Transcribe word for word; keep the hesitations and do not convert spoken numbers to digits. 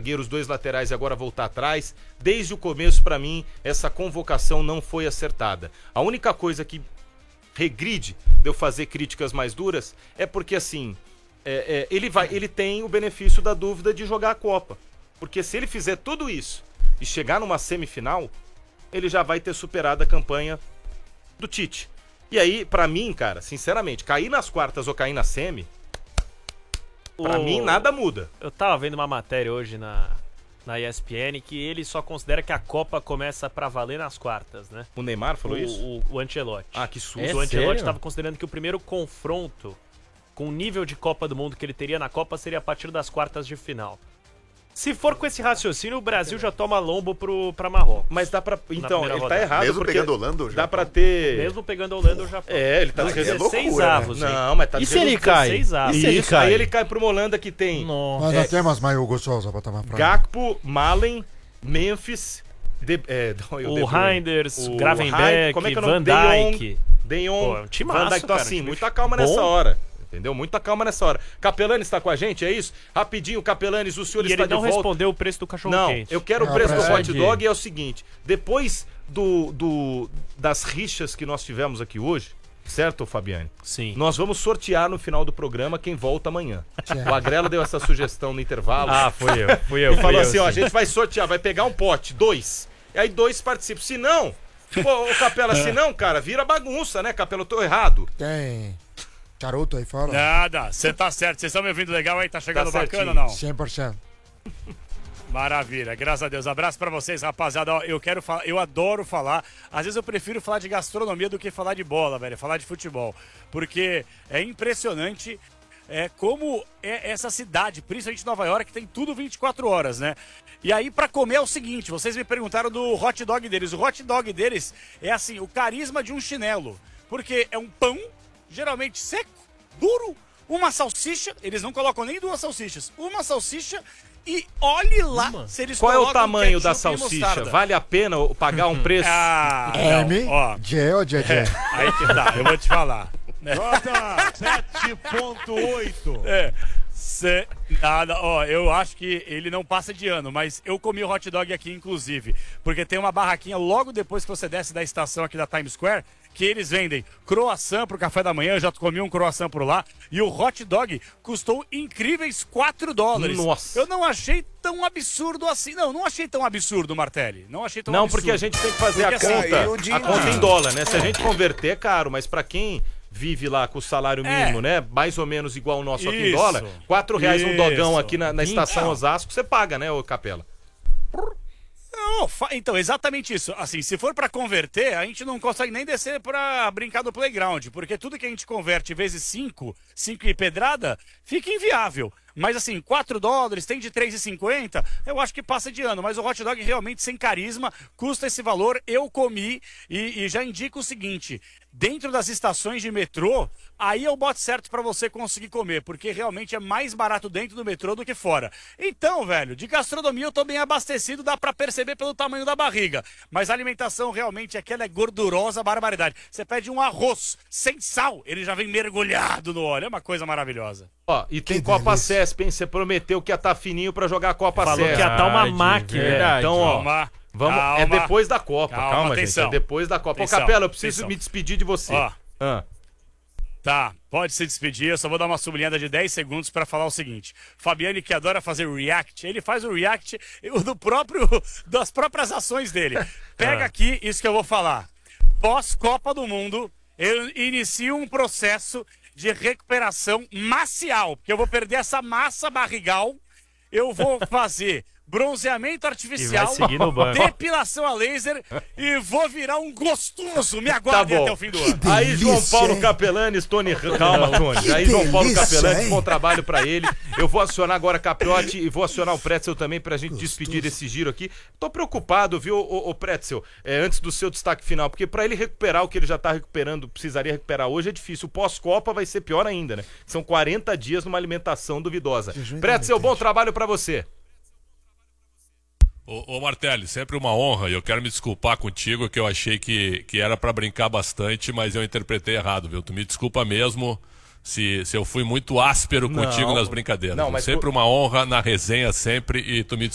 zagueiros, dois laterais e agora voltar atrás. Desde o começo, pra mim, essa convocação não foi acertada. A única coisa que regride de eu fazer críticas mais duras é porque, assim, é, é, ele, vai, ele tem o benefício da dúvida de jogar a Copa. Porque se ele fizer tudo isso e chegar numa semifinal, ele já vai ter superado a campanha do Tite. E aí, pra mim, cara, sinceramente, cair nas quartas ou cair na semi, pra o... mim nada muda. Eu tava vendo uma matéria hoje na, na E S P N que ele só considera que a Copa começa pra valer nas quartas, né? O Neymar falou o, isso? O, o Ancelotti. Ah, que susto. É o Ancelotti tava considerando que o primeiro confronto com o nível de Copa do Mundo que ele teria na Copa seria a partir das quartas de final. Se for com esse raciocínio, o Brasil já toma lombo pro, pra Marrocos. Mas dá pra... Então, ele tá rodada. errado. Mesmo porque pegando a Holanda ou dá Japão? pra ter... Mesmo pegando a Holanda ou Japão. É, ele tá... Não, dizendo- é dezesseis loucura, né? avos, hein? Não, mas tá E se ele dizendo cai? dezesseis avos. E se ele Isso, cai? aí ele cai pra uma Holanda que tem Nossa. Nós não temos mais Hugo Souza pra tomar praia. Gakpo, Malen, Memphis, de, é, o De O Bruyne, Reinders, o Gravenberch, Rein- como é que é o Van nome? De Jong, Dijk. De Pô, é um Jong, timaço, Van Dijk. Então, cara, assim, um time muita calma bom. nessa hora. Entendeu? Muita calma nessa hora. Capelanes está com a gente, é isso? Rapidinho, Capelanes, o senhor E está ele não de volta. respondeu o preço do cachorro Não, quente. eu quero o Ah, preço do pra- hot dog e é o seguinte, depois do, do, das rixas que nós tivemos aqui hoje, certo, Fabiane? Sim. Nós vamos sortear no final do programa quem volta amanhã. O Agrelo deu essa sugestão no intervalo. Ah, fui eu. Fui eu. Ele fui falou eu, assim, ó, a sim. gente vai sortear, vai pegar um pote, dois. E aí dois participam. Se não, pô, ô Capela, se não, cara, vira bagunça, né, Capela? Eu tô errado. Tem charuto aí fora? Nada, você tá certo. Vocês estão me ouvindo legal aí? Tá chegando Tá bacana certinho. ou não? cem por cento. Maravilha, graças a Deus. Abraço pra vocês, rapaziada. Ó, eu quero falar, eu adoro falar. Às vezes eu prefiro falar de gastronomia do que falar de bola, velho. Falar de futebol. Porque é impressionante é, como é essa cidade, principalmente Nova York, que tem tudo vinte e quatro horas, né? E aí, pra comer é o seguinte: vocês me perguntaram do hot dog deles. O hot dog deles é assim, o carisma de um chinelo. Porque é um pão, geralmente seco, duro, uma salsicha. Eles não colocam nem duas salsichas. Uma salsicha. E olhe lá Uma? se eles Qual é o colocam tamanho da ketchup e salsicha? mostarda. Vale a pena pagar um preço? Ah, M, não, ó. J ou J J? É, aí que tá, eu vou te falar. Nota sete ponto oito. É, cê, nada, ó, eu acho que ele não passa de ano, mas eu comi o hot dog aqui, inclusive, porque tem uma barraquinha logo depois que você desce da estação aqui da Times Square, que eles vendem croissant pro café da manhã, eu já comi um croissant por lá, e o hot dog custou incríveis quatro dólares. Nossa. Eu não achei tão absurdo assim. Não, não achei tão absurdo, Martelli. Não achei tão Não, absurdo. porque a gente tem que fazer Porque a assim, conta, eu digo- a conta em dólar, né? Se a gente converter, é caro, mas pra quem vive lá com o salário mínimo, É. né? Mais ou menos igual o nosso aqui em Isso. dólar, quatro reais um Isso. dogão aqui na, na Vinte. estação Não. Osasco, você paga, né, ô Capela? Não, fa- então, exatamente isso. Assim, se for pra converter, a gente não consegue nem descer pra brincar no playground, porque tudo que a gente converte vezes cinco, cinco e pedrada, fica inviável. Mas assim, quatro dólares, tem de três e cinquenta, eu acho que passa de ano. Mas o hot dog realmente sem carisma, custa esse valor. Eu comi e, e já indico o seguinte: dentro das estações de metrô, aí eu boto certo pra você conseguir comer, porque realmente é mais barato dentro do metrô do que fora. Então, velho, de gastronomia eu tô bem abastecido, dá pra perceber pelo tamanho da barriga. Mas a alimentação realmente aquela é gordurosa, barbaridade. Você pede um arroz sem sal, ele já vem mergulhado no óleo. É uma coisa maravilhosa. Ó, e tem Que Copa delícia. Cesp, hein? Você prometeu que ia estar fininho pra jogar a Copa Falou Cesp. que ia estar uma Verdade, máquina. verdade. Então, ó, Calma. vamos, calma. é depois da Copa, calma, Calma, gente, atenção. é depois da Copa. Atenção, Ô, Capela, eu preciso atenção. me despedir de você. Ó. Ah. Tá, pode se despedir, eu só vou dar uma sublinhada de dez segundos pra falar o seguinte. Fabiane, que adora fazer react, ele faz o react do próprio, das próprias ações dele. Pega Ah. aqui isso que eu vou falar. Pós-Copa do Mundo, eu inicio um processo de recuperação macial, porque eu vou perder essa massa barrigal, eu vou fazer bronzeamento artificial, E vai seguir no banco. depilação a laser e vou virar um gostoso. Me aguardem Tá bom. até o fim do ano. Que Aí, João delícia, Paulo hein? Capelanes, Tony. Calma, Tony. Que Aí, João Paulo delícia, Capelanes, hein? bom trabalho pra ele. Eu vou acionar agora Capriotti e vou acionar o Pretzel também pra gente Gostoso. despedir desse giro aqui. Tô preocupado, viu, o, Pretzel, é, antes do seu destaque final, porque pra ele recuperar o que ele já tá recuperando, precisaria recuperar hoje, é difícil. O pós-Copa vai ser pior ainda, né? São quarenta dias numa alimentação duvidosa. Jejum Pretzel, bom intermitente. trabalho pra você. Ô, ô Martelli, sempre uma honra e eu quero me desculpar contigo que eu achei que, que era pra brincar bastante, mas eu interpretei errado, viu? Tu me desculpa mesmo se, se eu fui muito áspero Não. contigo nas brincadeiras. Não, viu? mas Sempre tu- uma honra na resenha sempre e tu me